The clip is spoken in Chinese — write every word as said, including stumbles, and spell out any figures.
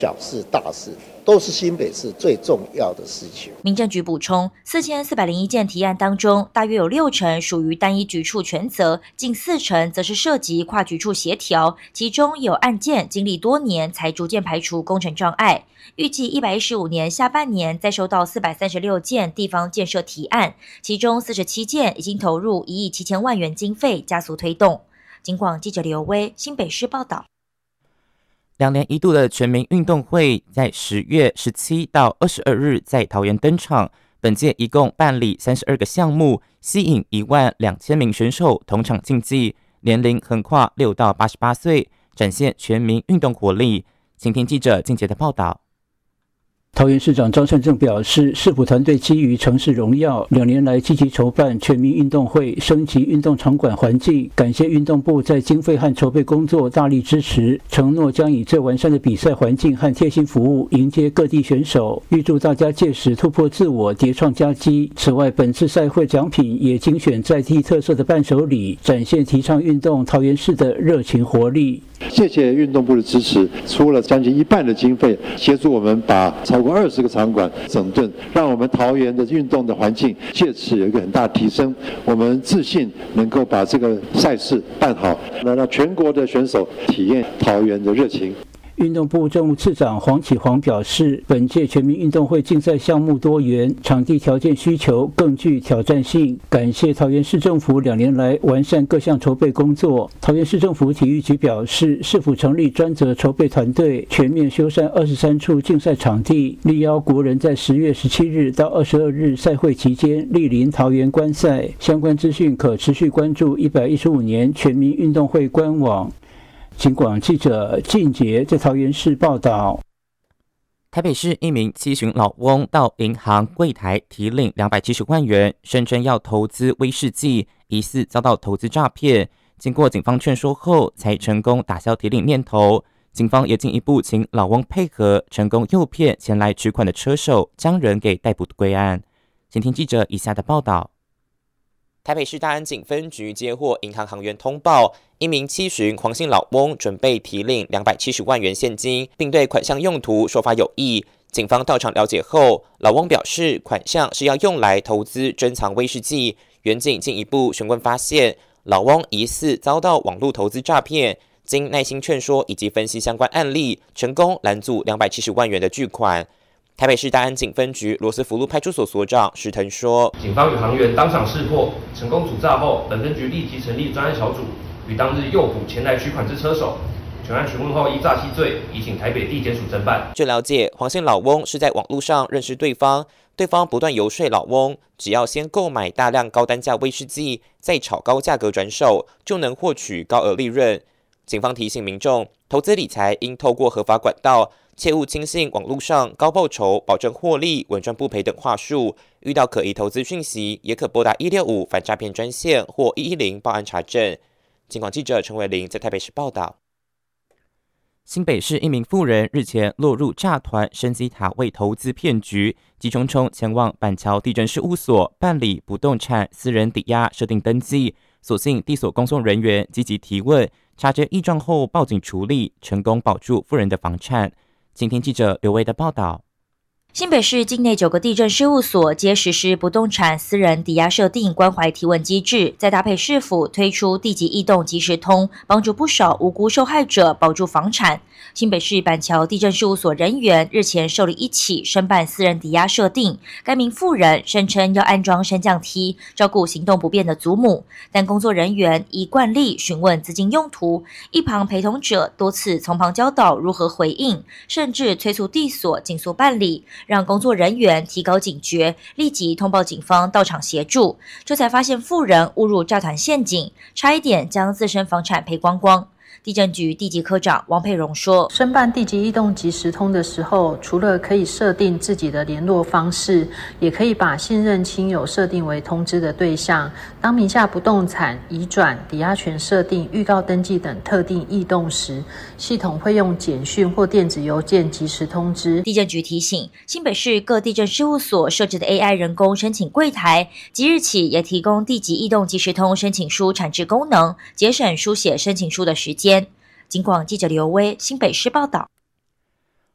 小事大事都是新北市最重要的事情。 民政局补充，四千四百零一件提案当中，大约有六成属于单一局处全责，近四成则是涉及跨局处协调，其中有案件经历多年才逐渐排除工程障碍。预计一百一十五年下半年再收到四百三十六件地方建设提案，其中四十七件已经投入一亿七千万元经费，加速推动。警广记者刘威新北市报道。 两年一度的全民运动会在十月十七到二十二日在桃园登场。本届一共办理三十二个项目，吸引一万两千名选手同场竞技，年龄横跨六到八十八岁，展现全民运动活力。请听记者静杰的报道。 桃园市长张善政表示，市府团队基于城市荣耀，两年来积极筹办全民运动会，升级运动场馆环境，感谢运动部在经费和筹备工作大力支持，承诺将以最完善的比赛环境和贴心服务迎接各地选手，预祝大家届时突破自我，迭创佳绩。此外，本次赛会奖品也精选在地特色的伴手礼，展现提倡运动桃园市的热情活力。 谢谢运动部的支持，出了将近一半的经费，协助我们把超过二十个场馆整顿，让我们桃园的运动的环境借此有一个很大的提升。我们自信能够把这个赛事办好，来让全国的选手体验桃园的热情。 运动部政务次长黄启煌表示，本届全民运动会竞赛项目多元，场地条件需求更具挑战性。感谢桃园市政府两年来完善各项筹备工作。桃园市政府体育局表示，市府成立专责筹备团队，全面修缮二十三处竞赛场地，力邀国人在十月十七日到二十二日赛会期间莅临桃园观赛。相关资讯可持续关注一百一十五年全民运动会官网。警广记者靳杰在桃园市报道。 台北市一名七旬老翁到银行柜台提领两百七十万元，声称要投资威士忌，疑似遭到投资诈骗。经过警方劝说后，才成功打消提领念头。警方也进一步请老翁配合，成功诱骗前来取款的车手，将人给逮捕归案。请听记者以下的报道。台北市大安警分局接获银行行员通报，一名七旬黄姓老翁准备提领两百七十万元现金，并对款项用途说法有异。警方到场了解后，老翁表示款项是要用来投资珍藏威士忌。员警进一步询问发现，老翁疑似遭到网络投资诈骗，经耐心劝说以及分析相关案例，成功拦阻两百七十万元的巨款。台北市大安警分局罗斯福路派出所所长石腾说， 警方与行员当场识破，成功阻诈后，本分局立即成立专案小组，与当日诱捕前来取款之车手。全案询问后，依诈欺罪移请台北地检署侦办。 据了解，黄姓老翁是在网络上认识对方，对方不断游说老翁，只要先购买大量高单价威士忌，再炒高价格转手，就能获取高额利润。警方提醒民众，投资理财应透过合法管道，切勿轻信网络上高报酬、保证获利、稳赚不赔等话术。遇到可疑投资讯息，也可拨打一六五反诈骗专线或一一零报案查证。警广记者陈伟玲在台北市报道。新北市一名妇人日前落入诈团升级塔位投资骗局，急匆匆前往板桥地政事务所办理不动产私人抵押设定登记，所幸地所公送人员积极提问，察觉异状后报警处理，成功保住妇人的房产。请听记者刘威的报道。 新北市境内九个地政事务所皆实施不动产私人抵押设定关怀提问机制，再搭配市府推出地籍异动即时通，帮助不少无辜受害者保住房产。新北市板桥地政事务所人员日前受理一起申办私人抵押设定，该名妇人声称要安装升降梯照顾行动不便的祖母，但工作人员依惯例询问资金用途，一旁陪同者多次从旁教导如何回应，甚至催促地所尽速办理，让工作人员提高警觉，立即通报警方到场协助，这才发现妇人误入诈团陷阱，差一点将自身房产赔光光。地政局地籍科长王佩荣说， 申办地籍异动即时通的时候，除了可以设定自己的联络方式，也可以把信任亲友设定为通知的对象。当名下不动产移转、抵押权设定、预告登记等特定异动时，系统会用简讯或电子邮件即时通知。 地政局提醒，新北市各地政事务所设置的 A I 人工申请柜台，即日起也提供地籍异动即时通申请书产制功能，节省书写申请书的时间。警广记者刘威新北市报道。